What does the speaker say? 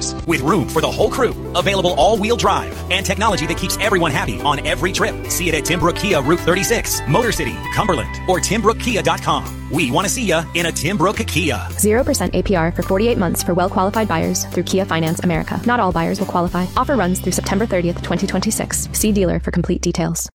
space with room for the whole crew, available all-wheel drive, and technology that keeps everyone happy on every trip. See it at Tim Brook Kia Route 36, Motor City, Cumberland, or TimBrookKia.com. We want to see you in a Tim Brook Kia. 0% APR for 48 months for well-qualified buyers through Kia Finance America. Not all buyers will qualify. Offer runs through September 30th, 2026. See dealer for complete details.